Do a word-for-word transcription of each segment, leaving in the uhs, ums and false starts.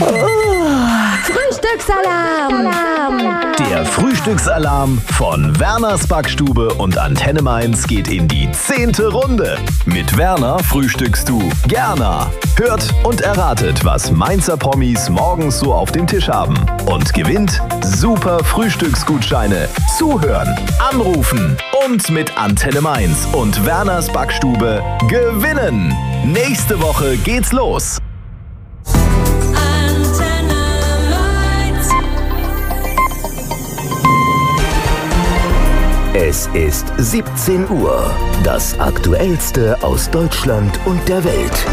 Frühstücksalarm! Der Frühstücksalarm von Werners Backstube und Antenne Mainz geht in die zehnte Runde. Mit Werner frühstückst du gerne. Hört und erratet, was Mainzer Promis morgens so auf dem Tisch haben. Und gewinnt super Frühstücksgutscheine. Zuhören, anrufen und mit Antenne Mainz und Werners Backstube gewinnen. Nächste Woche geht's los. Es ist siebzehn Uhr. Das Aktuellste aus Deutschland und der Welt.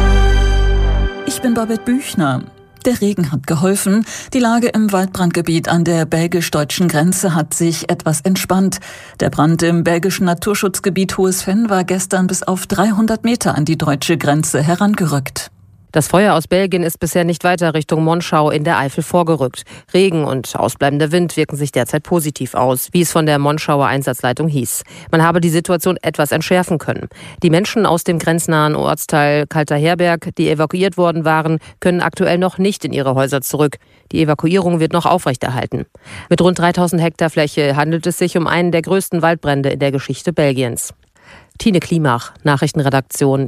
Ich bin Babette Büchner. Der Regen hat geholfen. Die Lage im Waldbrandgebiet an der belgisch-deutschen Grenze hat sich etwas entspannt. Der Brand im belgischen Naturschutzgebiet Hohes Venn war gestern bis auf dreihundert Meter an die deutsche Grenze herangerückt. Das Feuer aus Belgien ist bisher nicht weiter Richtung Monschau in der Eifel vorgerückt. Regen und ausbleibender Wind wirken sich derzeit positiv aus, wie es von der Monschauer Einsatzleitung hieß. Man habe die Situation etwas entschärfen können. Die Menschen aus dem grenznahen Ortsteil Kalter Herberg, die evakuiert worden waren, können aktuell noch nicht in ihre Häuser zurück. Die Evakuierung wird noch aufrechterhalten. Mit rund dreitausend Hektar Fläche handelt es sich um einen der größten Waldbrände in der Geschichte Belgiens. Tine Klimach, Nachrichtenredaktion.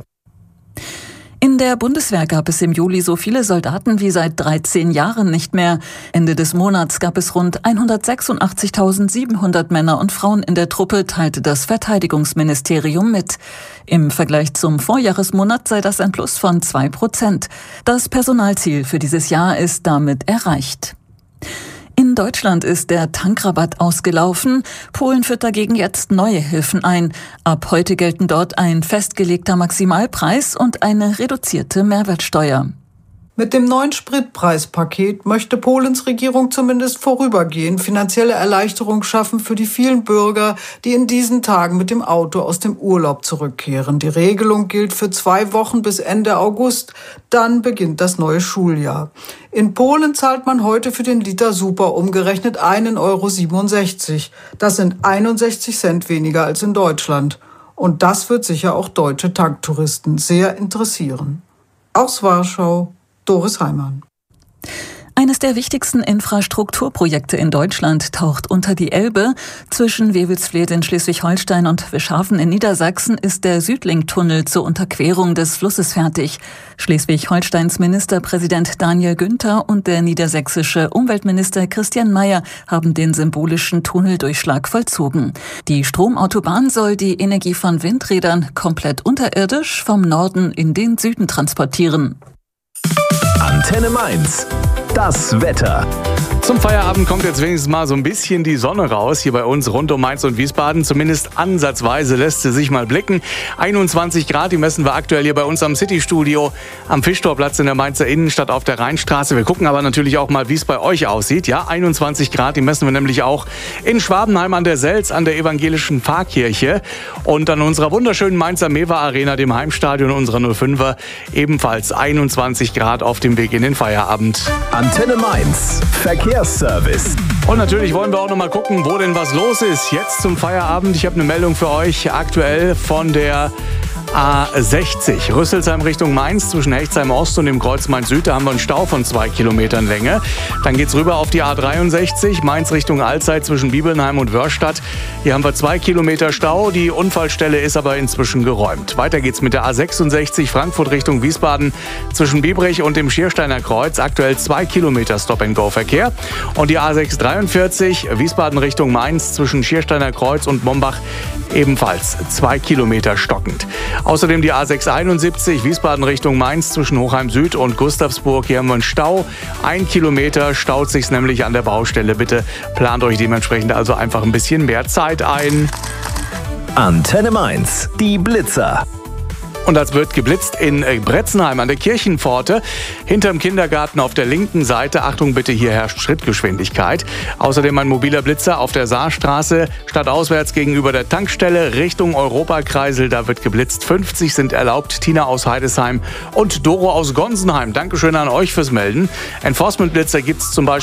In der Bundeswehr gab es im Juli so viele Soldaten wie seit dreizehn Jahren nicht mehr. Ende des Monats gab es rund hundertsechsundachtzigtausendsiebenhundert Männer und Frauen in der Truppe, teilte das Verteidigungsministerium mit. Im Vergleich zum Vorjahresmonat sei das ein Plus von zwei Prozent. Das Personalziel für dieses Jahr ist damit erreicht. In Deutschland ist der Tankrabatt ausgelaufen. Polen führt dagegen jetzt neue Hilfen ein. Ab heute gelten dort ein festgelegter Maximalpreis und eine reduzierte Mehrwertsteuer. Mit dem neuen Spritpreispaket möchte Polens Regierung zumindest vorübergehend finanzielle Erleichterung schaffen für die vielen Bürger, die in diesen Tagen mit dem Auto aus dem Urlaub zurückkehren. Die Regelung gilt für zwei Wochen bis Ende August. Dann beginnt das neue Schuljahr. In Polen zahlt man heute für den Liter Super umgerechnet einen Euro siebenundsechzig. Das sind einundsechzig Cent weniger als in Deutschland. Und das wird sicher auch deutsche Tanktouristen sehr interessieren. Aus Warschau, Doris Heimann. Eines der wichtigsten Infrastrukturprojekte in Deutschland taucht unter die Elbe. Zwischen Wewelsfleth in Schleswig-Holstein und Wischhafen in Niedersachsen ist der Südlink-Tunnel zur Unterquerung des Flusses fertig. Schleswig-Holsteins Ministerpräsident Daniel Günther und der niedersächsische Umweltminister Christian Mayer haben den symbolischen Tunneldurchschlag vollzogen. Die Stromautobahn soll die Energie von Windrädern komplett unterirdisch vom Norden in den Süden transportieren. Antenne Mainz. Das Wetter. Zum Feierabend kommt jetzt wenigstens mal so ein bisschen die Sonne raus, hier bei uns rund um Mainz und Wiesbaden. Zumindest ansatzweise lässt sie sich mal blicken. einundzwanzig Grad, die messen wir aktuell hier bei uns am City-Studio, am Fischtorplatz in der Mainzer Innenstadt auf der Rheinstraße. Wir gucken aber natürlich auch mal, wie es bei euch aussieht. Ja, einundzwanzig Grad, die messen wir nämlich auch in Schwabenheim an der Selz, an der evangelischen Pfarrkirche und an unserer wunderschönen Mainzer Mewa Arena, dem Heimstadion unserer null fünfer, ebenfalls einundzwanzig Grad auf dem Weg in den Feierabend. Antenne Mainz. Verkehrsservice. Und natürlich wollen wir auch noch mal gucken, wo denn was los ist. Jetzt zum Feierabend. Ich habe eine Meldung für euch aktuell von der A sechzig. Rüsselsheim Richtung Mainz zwischen Hechtsheim Ost und dem Kreuz Mainz Süd. Da haben wir einen Stau von zwei Kilometern Länge. Dann geht's rüber auf die A dreiundsechzig. Mainz Richtung Alzey zwischen Bibelnheim und Wörstadt. Hier haben wir zwei Kilometer Stau. Die Unfallstelle ist aber inzwischen geräumt. Weiter geht's mit der A sechsundsechzig. Frankfurt Richtung Wiesbaden zwischen Biebrich und dem Schiersteiner Kreuz. Aktuell zwei Kilometer Stop-and-Go-Verkehr. Und die A sechshundertdreiundvierzig. Wiesbaden Richtung Mainz zwischen Schiersteiner Kreuz und Mombach. Ebenfalls zwei Kilometer stockend. Außerdem die A sechshunderteinundsiebzig, Wiesbaden Richtung Mainz zwischen Hochheim Süd und Gustavsburg. Hier haben wir einen Stau. Ein Kilometer staut sich nämlich an der Baustelle. Bitte plant euch dementsprechend also einfach ein bisschen mehr Zeit ein. Antenne Mainz, die Blitzer. Und das wird geblitzt in Bretzenheim an der Kirchenpforte. Hinterm Kindergarten auf der linken Seite. Achtung bitte, hier herrscht Schrittgeschwindigkeit. Außerdem ein mobiler Blitzer auf der Saarstraße. Stadtauswärts gegenüber der Tankstelle Richtung Europakreisel. Da wird geblitzt. fünfzig sind erlaubt. Tina aus Heidesheim und Doro aus Gonsenheim. Dankeschön an euch fürs Melden. Enforcement-Blitzer gibt es zum Beispiel